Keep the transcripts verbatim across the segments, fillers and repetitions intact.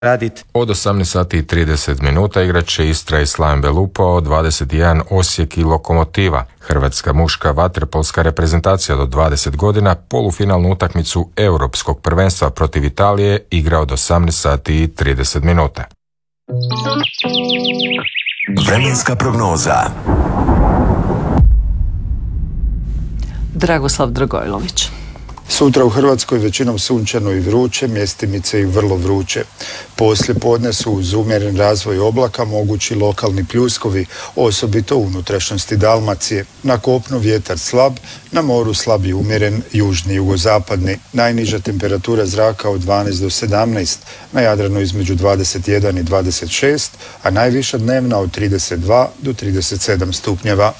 raditi. Od osamnaest sati i trideset minuta igrat će Istra i Slaven Belupo, od dvadeset jedan Osijek i Lokomotiva. Hrvatska muška vaterpolska reprezentacija do dvadeset godina polufinalnu utakmicu Europskog prvenstva protiv Italije igra od osamnaest sati i trideset minuta. Vremenska prognoza. Dragoslav Dragojlović. Sutra u Hrvatskoj većinom sunčano i vruće, mjestimice i vrlo vruće. Poslije podne su uz umjeren razvoj oblaka mogući lokalni pljuskovi, osobito u unutrašnjosti Dalmacije. Na kopnu vjetar slab, na moru slab i umjeren južni jugozapadni. Najniža temperatura zraka od dvanaest do sedamnaest, na Jadranu između dvadeset jedan i dvadeset šest, a najviša dnevna od trideset dva do trideset sedam stupnjeva.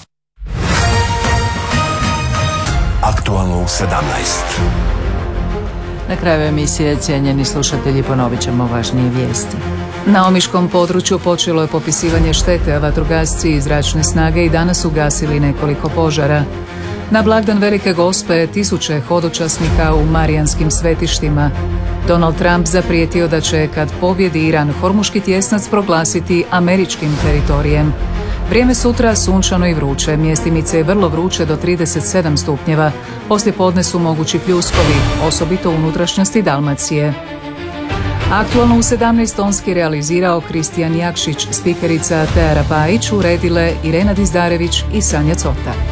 Aktualno u sedamnaest. Na kraju emisije, cijenjeni slušatelji, ponovit ćemo važnije vijesti. Na omiškom području počelo je popisivanje štete, a vatrogasci i zračne snage i danas ugasili nekoliko požara. Na blagdan Velike Gospe tisuće hodočasnika u marijanskim svetištima. Donald Trump zaprijetio da će, kad pobjedi Iran, Hormuški tjesnac proglasiti američkim teritorijem. Vrijeme sutra sunčano i vruće, mjestimice je vrlo vruće do trideset sedam stupnjeva, poslije podne su mogući pljuskovi, osobito u unutrašnjosti Dalmacije. Aktualno u sedamnaest tonski realizirao Kristijan Jakšić, spikerica Teara Bajić, uredile Irena Dizdarević i Sanja Cota.